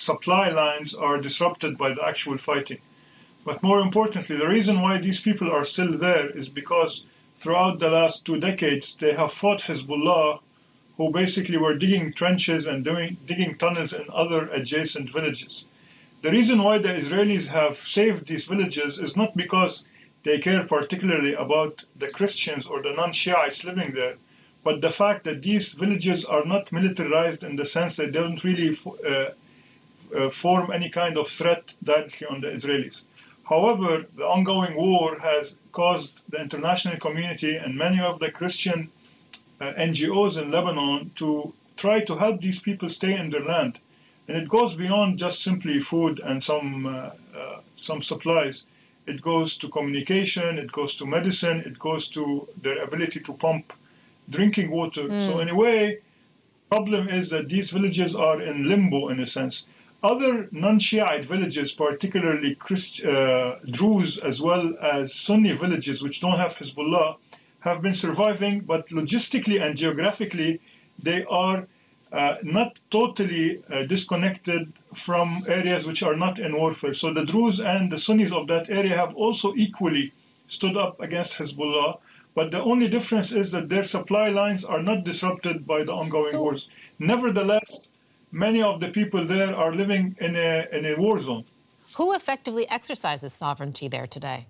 supply lines are disrupted by the actual fighting. But more importantly, the reason why these people are still there is because throughout the last 2 decades, they have fought Hezbollah, who basically were digging trenches and digging tunnels in other adjacent villages. The reason why the Israelis have saved these villages is not because they care particularly about the Christians or the non-Shiites living there, but the fact that these villages are not militarized in the sense that they don't really form any kind of threat directly on the Israelis. However, the ongoing war has caused the international community and many of the Christian NGOs in Lebanon to try to help these people stay in their land. And it goes beyond just simply food and some supplies. It goes to communication, it goes to medicine, it goes to their ability to pump drinking water. So in a way, the problem is that these villages are in limbo in a sense. Other non-Shiite villages, particularly Druze as well as Sunni villages, which don't have Hezbollah, have been surviving, but logistically and geographically, they are not totally disconnected from areas which are not in warfare. So the Druze and the Sunnis of that area have also equally stood up against Hezbollah, but the only difference is that their supply lines are not disrupted by the ongoing wars. Nevertheless, many of the people there are living in a war zone. Who effectively exercises sovereignty there today?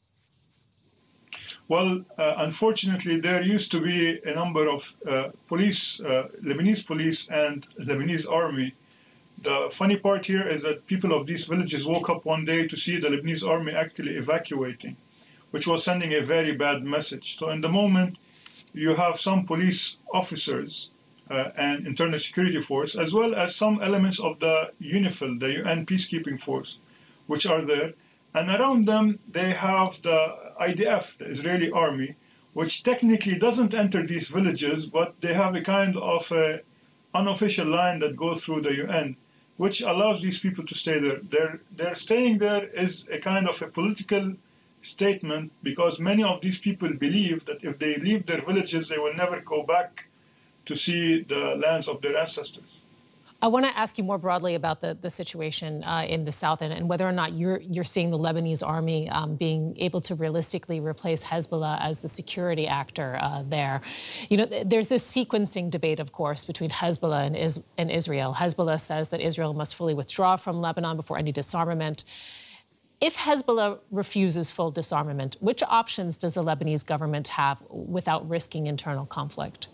Well, unfortunately, there used to be a number of police, Lebanese police and Lebanese army. The funny part here is that people of these villages woke up one day to see the Lebanese army actually evacuating, which was sending a very bad message. So in the moment, you have some police officers and internal security force, as well as some elements of the UNIFIL, the UN peacekeeping force, which are there. And around them, they have the IDF, the Israeli army, which technically doesn't enter these villages, but they have a kind of unofficial line that goes through the UN, which allows these people to stay there. Their staying there is a kind of a political statement, because many of these people believe that if they leave their villages, they will never go back to see the lands of their ancestors. I want to ask you more broadly about the situation in the south and whether or not you're seeing the Lebanese army being able to realistically replace Hezbollah as the security actor there. You know, there's this sequencing debate, of course, between Hezbollah and Israel. Hezbollah says that Israel must fully withdraw from Lebanon before any disarmament. If Hezbollah refuses full disarmament, which options does the Lebanese government have without risking internal conflict?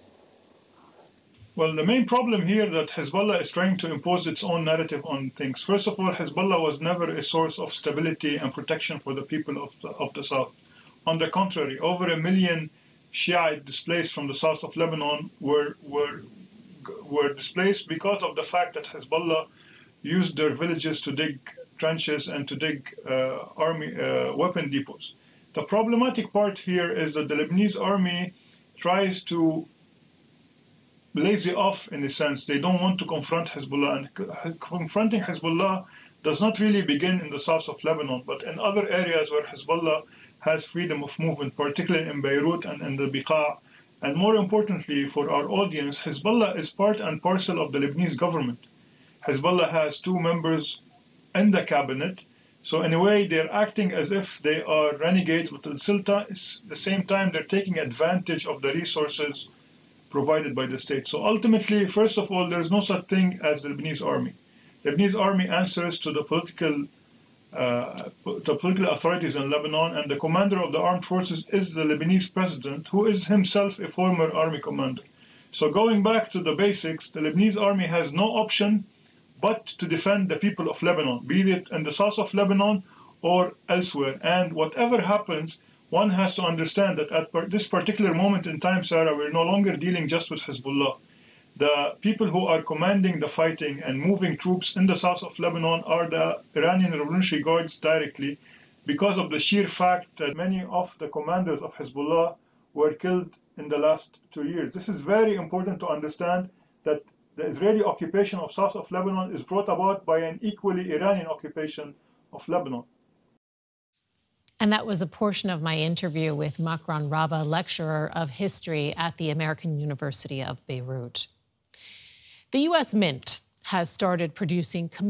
Well, the main problem here that Hezbollah is trying to impose its own narrative on things. First of all, Hezbollah was never a source of stability and protection for the people of the south. On the contrary, over 1 million Shiite displaced from the south of Lebanon were displaced because of the fact that Hezbollah used their villages to dig trenches and to dig army weapon depots. The problematic part here is that the Lebanese army tries to lazy off in a sense. They don't want to confront Hezbollah, and confronting Hezbollah does not really begin in the south of Lebanon, but in other areas where Hezbollah has freedom of movement, particularly in Beirut and in the Biqa. And more importantly for our audience, Hezbollah is part and parcel of the Lebanese government. Hezbollah has 2 members in the cabinet, so in a way they're acting as if they are renegades, but at the same time they're taking advantage of the resources provided by the state. So ultimately, first of all, there's no such thing as the Lebanese army. The Lebanese army answers to the political authorities in Lebanon, and the commander of the armed forces is the Lebanese president, who is himself a former army commander. So going back to the basics, the Lebanese army has no option but to defend the people of Lebanon, be it in the south of Lebanon or elsewhere. And whatever happens, one has to understand that at this particular moment in time, Sarah, we're no longer dealing just with Hezbollah. The people who are commanding the fighting and moving troops in the south of Lebanon are the Iranian Revolutionary Guards directly, because of the sheer fact that many of the commanders of Hezbollah were killed in the last 2 years. This is very important to understand, that the Israeli occupation of south of Lebanon is brought about by an equally Iranian occupation of Lebanon. And that was a portion of my interview with Makran Raba, lecturer of history at the American University of Beirut. The U.S. Mint has started producing